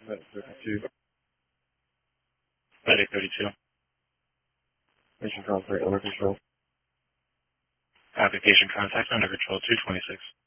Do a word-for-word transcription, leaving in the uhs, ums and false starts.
Med thirty-two. Medic thirty-two. Mission contact under control. Application contact under control two twenty-six.